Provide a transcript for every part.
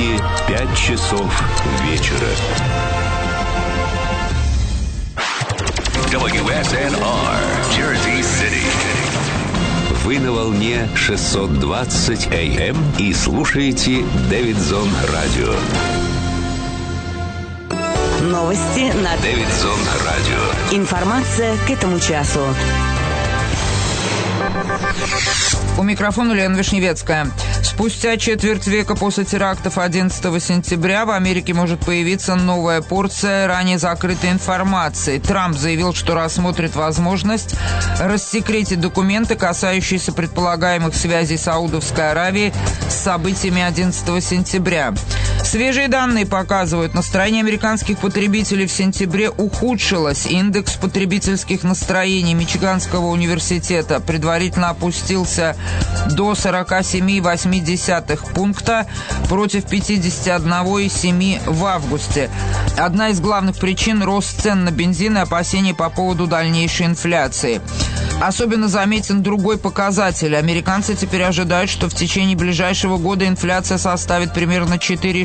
Нью-Йорке 5 часов вечера. WSNR, Jersey City. Вы на волне 620 AM и слушаете Дэвид Зон Радио. Новости на Дэвид Зон Радио. Информация к этому часу. У микрофона Лена Вишневецкая. Спустя четверть века после терактов 11 сентября в Америке может появиться новая порция ранее закрытой информации. Трамп заявил, что рассмотрит возможность рассекретить документы, касающиеся предполагаемых связей Саудовской Аравии с событиями 11 сентября. Свежие данные показывают, настроение американских потребителей в сентябре ухудшилось. Индекс потребительских настроений Мичиганского университета предварительно опустился до 47,8 пункта против 51,7 в августе. Одна из главных причин – рост цен на бензин и опасения по поводу дальнейшей инфляции. Особенно заметен другой показатель. Американцы теперь ожидают, что в течение ближайшего года инфляция составит примерно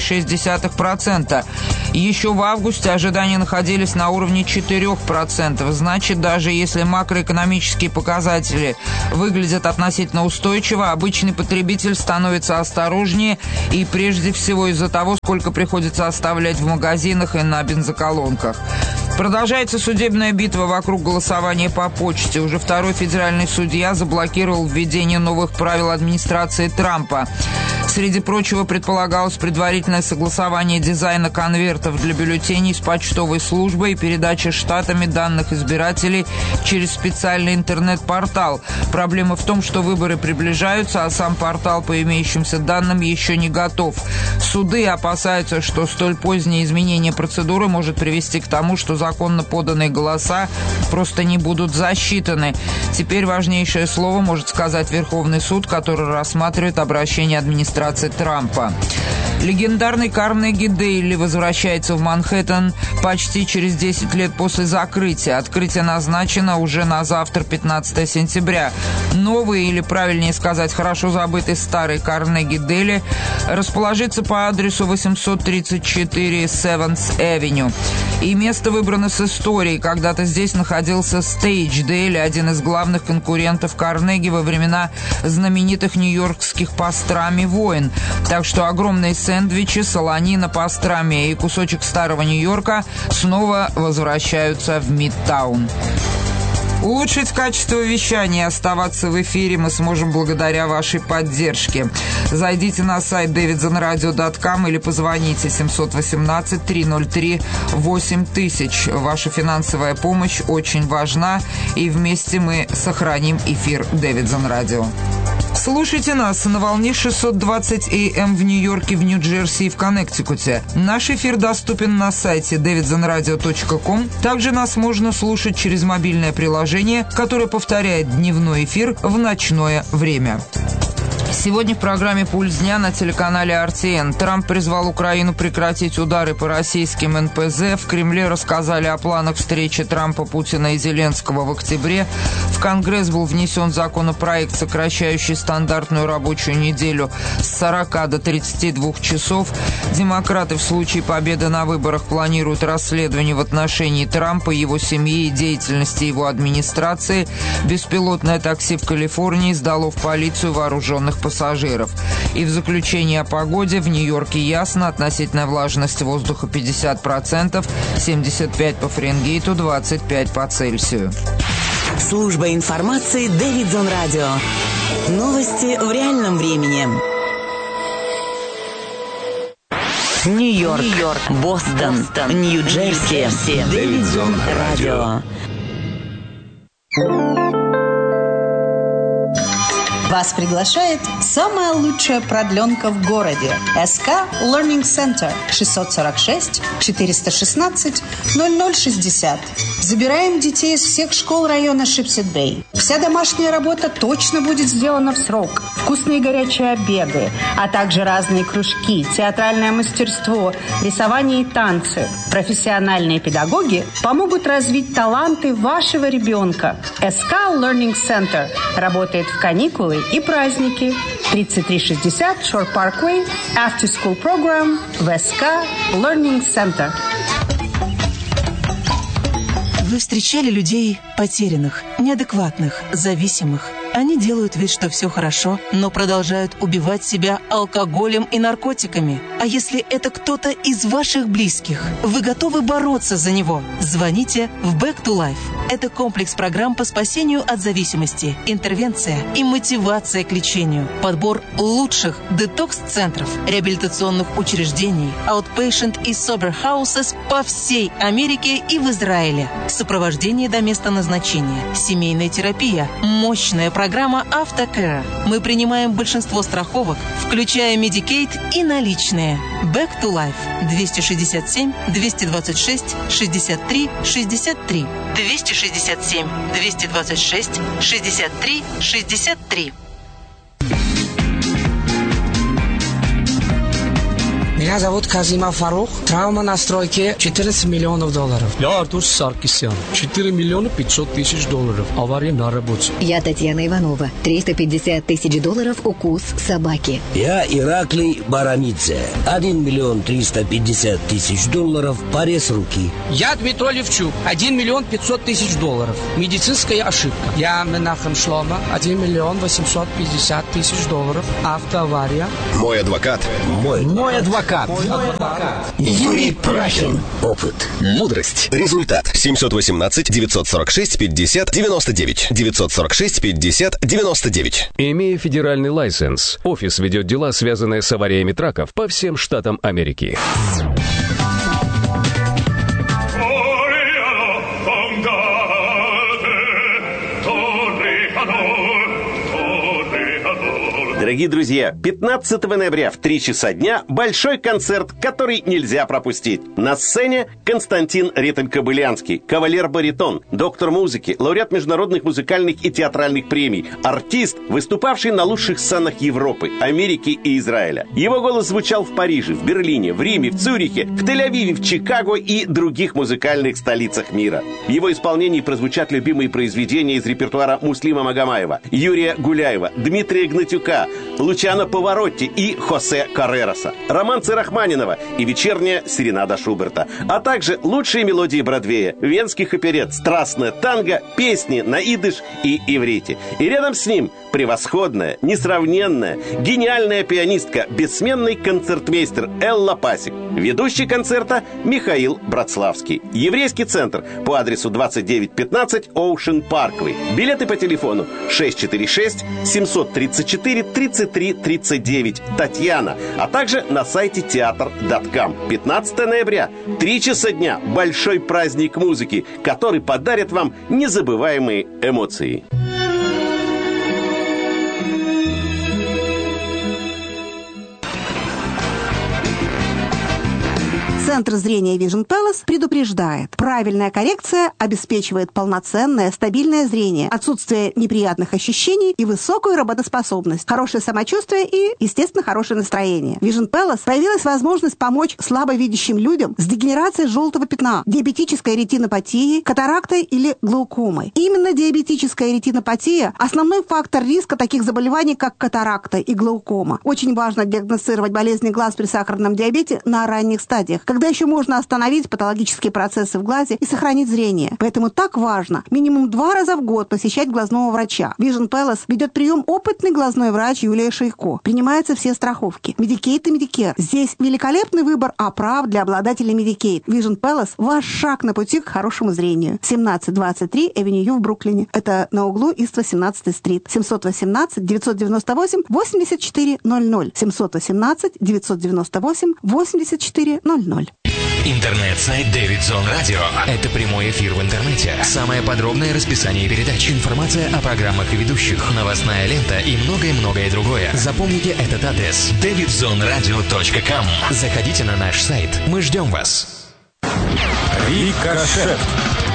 4,6%. Еще в августе ожидания находились на уровне 4%. Значит, даже если макроэкономические показатели выглядят относительно устойчиво, обычный потребитель становится осторожнее, и прежде всего из-за того, сколько приходится оставлять в магазинах и на бензоколонках. Продолжается судебная битва вокруг голосования по почте. Уже второй федеральный судья заблокировал введение новых правил администрации Трампа. Среди прочего, предполагалось предварительное согласование дизайна конвертов для бюллетеней с почтовой службой и передача штатами данных избирателей через специальный интернет-портал. Проблема в том, что выборы приближаются, а сам портал по имеющимся данным еще не готов. Суды опасаются, что столь позднее изменение процедуры может привести к тому, что законно поданные голоса просто не будут засчитаны. Теперь важнейшее слово может сказать Верховный суд, который рассматривает обращение администрации Трампа. Легендарный Карнеги Дейли возвращается в Манхэттен почти через 10 лет после закрытия. Открытие назначено уже на завтра, 15 сентября. Новый, или правильнее сказать, хорошо забытый старый Карнеги Дейли расположится по адресу 834 Seventh Avenue. И место выбрано с историей. Когда-то здесь находился Stage Дейли, один из главных конкурентов Карнеги во времена знаменитых нью-йоркских пастрами войн. Так что огромные сэндвичи, солонина, пастрами и кусочек старого Нью-Йорка снова возвращаются в Мидтаун. Улучшить качество вещания и оставаться в эфире мы сможем благодаря вашей поддержке. Зайдите на сайт davidzonradio.com или позвоните 718-303-8000. Ваша финансовая помощь очень важна, и вместе мы сохраним эфир Дэвидзон Радио. Слушайте нас на волне 620 AM в Нью-Йорке, в Нью-Джерси и в Коннектикуте. Наш эфир доступен на сайте davidzonradio.com. Также нас можно слушать через мобильное приложение, которое повторяет дневной эфир в ночное время. Сегодня в программе «Пульс дня» на телеканале RTN. Трамп призвал Украину прекратить удары по российским НПЗ. В Кремле рассказали о планах встречи Трампа, Путина и Зеленского в октябре. В Конгресс был внесен законопроект, сокращающий стандартную рабочую неделю с 40 до 32 часов. Демократы в случае победы на выборах планируют расследование в отношении Трампа, его семьи и деятельности его администрации. Беспилотное такси в Калифорнии сдало в полицию вооруженных пассажиров. И в заключение о погоде: в Нью-Йорке ясно, относительная влажность воздуха 50%, 75 по Фаренгейту, 25 по Цельсию. Служба информации Дэвидзон Радио. Новости в реальном времени. Нью-Йорк, Бостон, Нью-Джерси. Дэвидзон Радио. Вас приглашает самая лучшая продленка в городе. СК Learning Center 646-416-0060. Забираем детей из всех школ района Шипсет-Бэй. Вся домашняя работа точно будет сделана в срок. Вкусные горячие обеды, а также разные кружки, театральное мастерство, рисование и танцы. Профессиональные педагоги помогут развить таланты вашего ребенка. СК Learning Center работает в каникулы и праздники. 3360 Shore Parkway, After School Program, ВСК Learning Center. Вы встречали людей потерянных, неадекватных, зависимых. Они делают вид, что все хорошо, но продолжают убивать себя алкоголем и наркотиками. А если это кто-то из ваших близких, вы готовы бороться за него? Звоните в Back to Life. Это комплекс программ по спасению от зависимости, интервенция и мотивация к лечению, подбор лучших детокс-центров, реабилитационных учреждений, outpatient и sober houses по всей Америке и в Израиле. Сопровождение до места назначения, семейная терапия, мощная программа Автокэр. Мы принимаем большинство страховок, включая Medicaid и наличные. Back to Life 267 226 63 63 267 226 63 63. Меня зовут Казима Фарух. Травма на стройке $14 миллионов. Я Артур Саркисян. 4 миллиона 500 тысяч долларов. Авария на работе. Я Татьяна Иванова. $350 тысяч укус собаки. Я Ираклий Барамидзе. 1 миллион 350 тысяч долларов. Порез руки. Я Дмитрий Левчук. 1 миллион 500 тысяч долларов. Медицинская ошибка. Я Менахем Шлома. 1 миллион 850 тысяч долларов. Автоавария. Мой адвокат. Мой адвокат. Юрий Прахин. Опыт. Мудрость. Результат. 718-946-50-99. 946-50-99. Имея федеральный лайсенс, офис ведет дела, связанные с авариями траков по всем штатам Америки. Дорогие друзья, 15 ноября в 3 часа дня большой концерт, который нельзя пропустить. На сцене Константин Ретель-Кобылянский, кавалер-баритон, доктор музыки, лауреат международных музыкальных и театральных премий, артист, выступавший на лучших сценах Европы, Америки и Израиля. Его голос звучал в Париже, в Берлине, в Риме, в Цюрихе, в Тель-Авиве, в Чикаго и других музыкальных столицах мира. В его исполнении прозвучат любимые произведения из репертуара Муслима Магомаева, Юрия Гуляева, Дмитрия Гнатюка, Лучано Паваротти и Хосе Каррероса, романсы Рахманинова и вечерняя серенада Шуберта, а также лучшие мелодии Бродвея, венских оперет, страстное танго, песни на идыш и иврите. И рядом с ним превосходная, несравненная, гениальная пианистка, бессменный концертмейстер Элла Пасик. Ведущий концерта Михаил Братславский. Еврейский центр по адресу 2915 Ocean Parkway. Билеты по телефону 646-734-3339 Татьяна, а также на сайте театр.com. 15 ноября, 3 часа дня, большой праздник музыки, который подарит вам незабываемые эмоции. Центр зрения Vision Palace предупреждает. Правильная коррекция обеспечивает полноценное, стабильное зрение, отсутствие неприятных ощущений и высокую работоспособность, хорошее самочувствие и, естественно, хорошее настроение. В Vision Palace появилась возможность помочь слабовидящим людям с дегенерацией желтого пятна, диабетической ретинопатией, катарактой или глаукомой. Именно диабетическая ретинопатия – основной фактор риска таких заболеваний, как катаракта и глаукома. Очень важно диагностировать болезни глаз при сахарном диабете на ранних стадиях, когда еще можно остановить патологические процессы в глазе и сохранить зрение. Поэтому так важно минимум 2 раза в год посещать глазного врача. Vision Palace ведет прием опытный глазной врач Юлия Шейко. Принимаются все страховки. Medicaid и Medicare. Здесь великолепный выбор оправ для обладателей Medicaid. Vision Palace – ваш шаг на пути к хорошему зрению. 1723 Avenue в Бруклине. Это на углу Ист 18-й стрит. 718-998-8400. 718-998-8400. Интернет-сайт Davidson Radio. Это прямой эфир в интернете. Самое подробное расписание передач, информация о программах и ведущих, новостная лента и многое-многое другое. Запомните этот адрес: davidzonradio.com. Заходите на наш сайт. Мы ждем вас. Рикошет.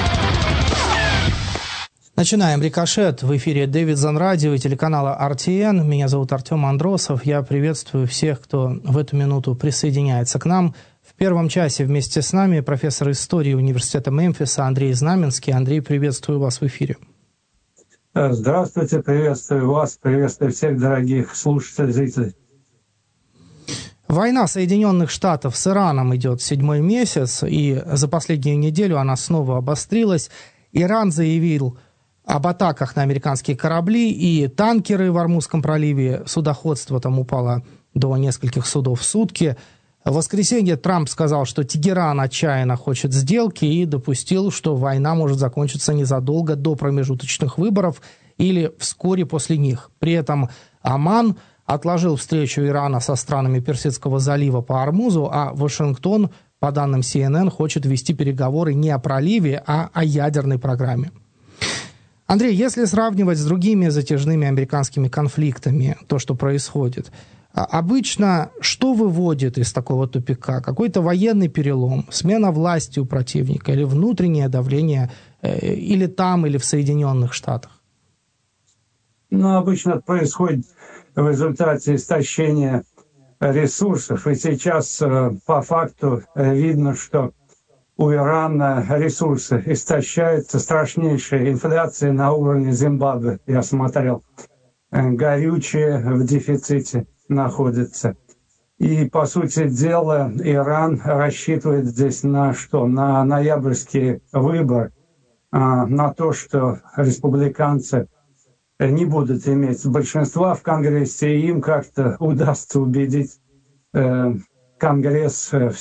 Начинаем «Рикошет». В эфире Davidson Radio и телеканала RTN. Меня зовут Артем Андросов. Я приветствую всех, кто в эту минуту присоединяется к нам. В первом часе вместе с нами профессор истории университета Мемфиса Андрей Знаменский. Андрей, приветствую вас в эфире. Здравствуйте, приветствую вас, приветствую всех дорогих слушателей, зрителей. Война Соединенных Штатов с Ираном идет 7-й месяц, и за последнюю неделю она снова обострилась. Иран заявил об атаках на американские корабли и танкеры в Ормузском проливе. Судоходство там упало до нескольких судов в сутки. В воскресенье Трамп сказал, что Тегеран отчаянно хочет сделки и допустил, что война может закончиться незадолго до промежуточных выборов или вскоре после них. При этом Оман отложил встречу Ирана со странами Персидского залива по Ормузу, а Вашингтон, по данным CNN, хочет вести переговоры не о проливе, а о ядерной программе. Андрей, если сравнивать с другими затяжными американскими конфликтами то, что происходит, обычно что выводит из такого тупика? Какой-то военный перелом, смена власти у противника или внутреннее давление или там, или в Соединенных Штатах? Ну, обычно это происходит в результате истощения ресурсов. И сейчас по факту видно, что у Ирана ресурсы истощаются. Страшнейшая инфляция на уровне Зимбабве, я смотрел. Горючее в дефиците находится. И, по сути дела, Иран рассчитывает здесь на что? На ноябрьский выбор, на то, что республиканцы не будут иметь большинства в Конгрессе, и им как-то удастся убедить Конгресс в